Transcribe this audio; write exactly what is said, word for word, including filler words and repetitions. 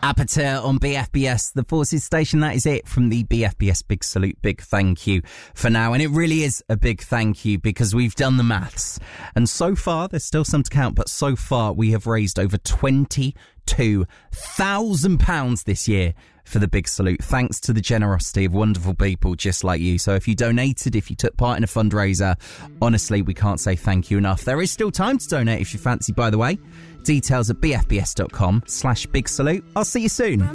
Aperture on B F B S, the Forces station. That is it from the B F B S Big Salute. Big thank you for now. And it really is a big thank you because we've done the maths. And so far, there's still some to count, but so far we have raised over twenty-two thousand pounds this year for the Big Salute, thanks to the generosity of wonderful people just like you. So if you donated, if you took part in a fundraiser, honestly, we can't say thank you enough. There is still time to donate if you fancy, by the way. Details at bfbs.com slash big salute. I'll see you soon.